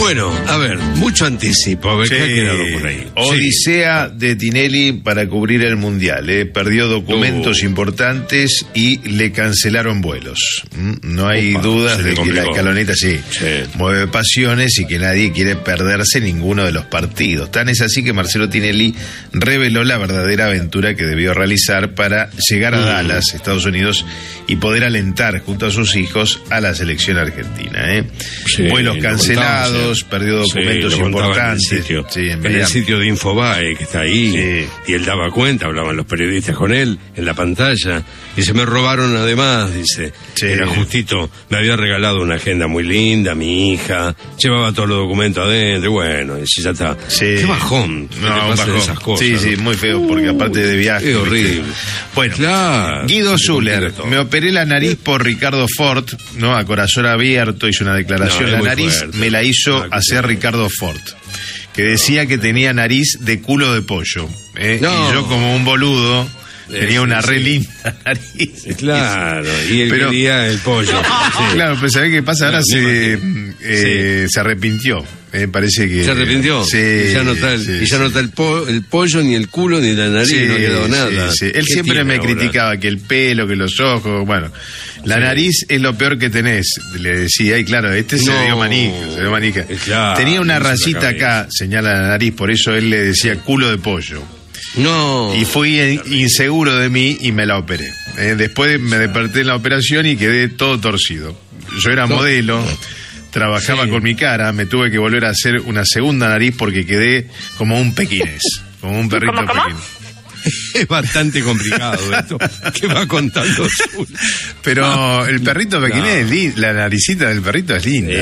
Bueno, a ver, mucho anticipo. A ver, ¿qué ha quedado por ahí? Odisea de Tinelli para cubrir el Mundial. Perdió documentos importantes y le cancelaron vuelos. No hay dudas de que la escaloneta mueve pasiones y que nadie quiere perderse ninguno de los partidos. Tan es así que Marcelo Tinelli reveló la verdadera aventura que debió realizar para llegar a Dallas, Estados Unidos, y poder alentar junto a sus hijos a la selección argentina. Vuelos cancelados, perdió documentos importantes. En el sitio de Infobae, que está ahí, y él daba cuenta, hablaban los periodistas con él en la pantalla, y se me robaron además, dice, era justito, me había regalado una agenda muy linda, mi hija, llevaba todos los documentos adentro, bueno, y ya está. Qué bajón, no, un bajón. Esas cosas, sí, muy feo, porque aparte de viaje. Es horrible. Bueno, Guido Zuller, me operé la nariz por Ricardo Ford, ¿no? A corazón abierto, hizo una declaración, la nariz fuerte. Me la hizo hacer Ricardo Ford, que decía que tenía nariz de culo de pollo, y yo como un boludo tenía una re linda nariz. Claro, y él quería el pollo. Claro, pero ¿sabés qué pasa? Ahora se arrepintió. Parece que... ¿Se arrepintió? Sí. Y ya no está el pollo, ni el culo, ni la nariz, no quedó nada. Él siempre me criticaba que el pelo, que los ojos, bueno... La nariz es lo peor que tenés, le decía, y claro, se dio manija. Claro, tenía una rayita acá, señala la nariz, por eso él le decía culo de pollo. No. Y fui inseguro de mí y me la operé. Después me desperté en la operación y quedé todo torcido. Yo era modelo, trabajaba con mi cara, me tuve que volver a hacer una segunda nariz porque quedé como un pequinés, como un perrito pequeño. Es bastante complicado esto que va contando. Pero el perrito pequinés, la naricita del perrito es linda.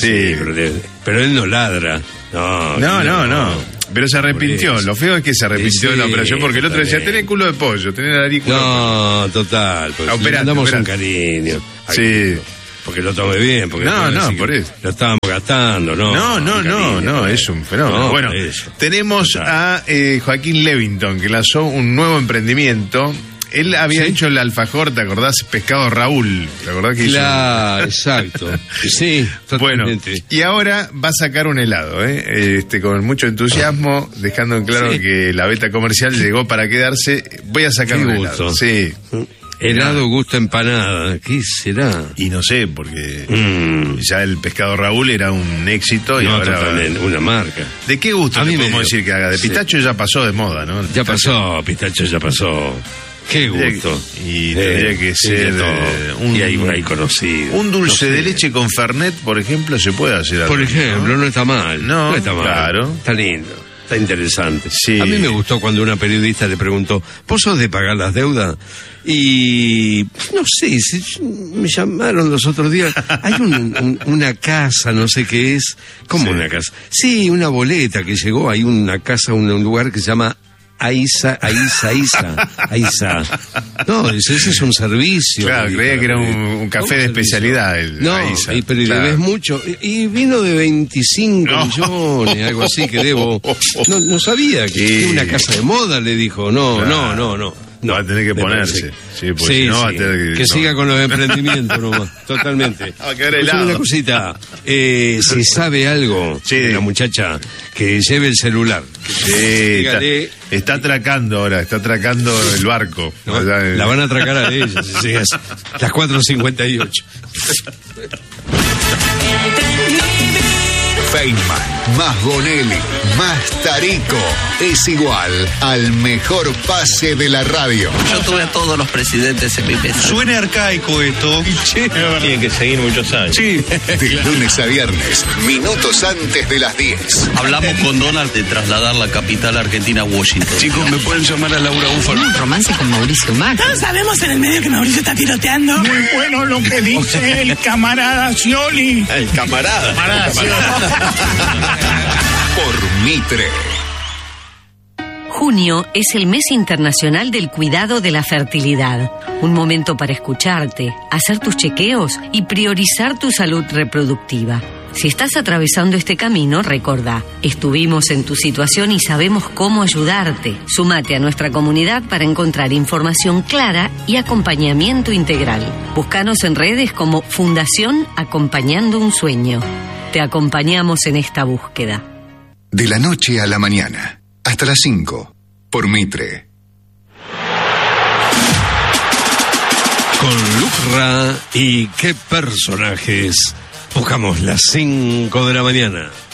Pero él no ladra. No. Pero se arrepintió. Lo feo es que se arrepintió de la operación porque el otro decía, tenés culo de pollo, tenés la nariz culo de pollo. Total. Pues damos un cariño. Sí. Porque lo tome bien, porque por eso lo estábamos gastando, no, es un fenómeno. Bueno, tenemos a Joaquín Levington, que lanzó un nuevo emprendimiento. Él había hecho el alfajor, ¿te acordás? Pescado Raúl, ¿te acordás que hizo? Exacto. Sí, totalmente. Bueno, y ahora va a sacar un helado, con mucho entusiasmo, dejando en claro que la beta comercial llegó para quedarse. Voy a sacar un helado. Sí. Helado gusto empanada, ¿qué será? Y no sé, porque ya el Pescado Raúl era un éxito y ahora una marca. ¿De qué gusto podemos decir que haga? De pistacho ya pasó de moda, ¿no? Pistacho ya pasó. Qué gusto. Y tendría que ser y hay conocido. Un dulce de leche con Fernet, por ejemplo, se puede hacer. Por ejemplo, no está mal. No está mal. Claro. Está lindo. Está interesante. Sí. A mí me gustó cuando una periodista le preguntó, ¿vos sos de pagar las deudas? Y no sé, me llamaron los otros días. Hay una casa, no sé qué es. ¿Cómo una casa? Sí, una boleta que llegó. Hay una casa, un lugar que se llama Aiza. No, ese es un servicio. Claro, creía que era un café de especialidad. Aiza. Pero le ves mucho. Y vino de 25 millones, algo así que debo. No sabía que era una casa de moda, le dijo. No. Va a tener que ponerse. Va a tener que siga con los emprendimientos nomás. Totalmente. Una cosita. Si sabe algo de la muchacha, que lleve el celular. Está atracando ahora, el barco. No, la van a atracar a ella. Las 4:58. Feynman, más Bonelli, más Tarico, es igual al mejor pase de la radio. Yo tuve a todos los presidentes en mi mesa. Suena arcaico esto. Tiene que seguir muchos años. Sí. De lunes a viernes, minutos antes de las 10. Hablamos con Donald de trasladar la capital argentina a Washington. Chicos, ¿me pueden llamar a Laura Búfalo? Un romance con Mauricio Macri. Todos sabemos en el medio que Mauricio está tiroteando. Muy bueno lo que dice el camarada Scioli. El camarada Scioli. Por Mitre. Junio es el mes internacional del cuidado de la fertilidad. Un momento para escucharte, hacer tus chequeos y priorizar tu salud reproductiva. Si estás atravesando este camino, recordá, estuvimos en tu situación y sabemos cómo ayudarte. Sumate a nuestra comunidad para encontrar información clara y acompañamiento integral. Búscanos en redes como Fundación Acompañando un Sueño. Te acompañamos en esta búsqueda. De la noche a la mañana, hasta las 5, por Mitre. Con Lucra y qué personajes. Buscamos las 5 de la mañana.